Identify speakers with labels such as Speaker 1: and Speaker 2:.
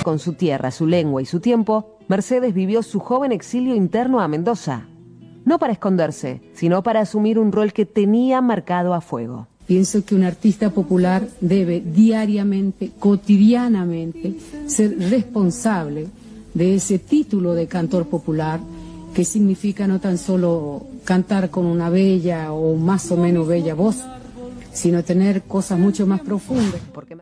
Speaker 1: Con su tierra, su lengua y su tiempo, Mercedes vivió su joven exilio interno a Mendoza. No para esconderse, sino para asumir un rol que tenía marcado a fuego.
Speaker 2: Pienso que un artista popular debe diariamente, cotidianamente, ser responsable de ese título de cantor popular, que significa no tan solo cantar con una bella o más o menos bella voz, sino tener cosas mucho más profundas.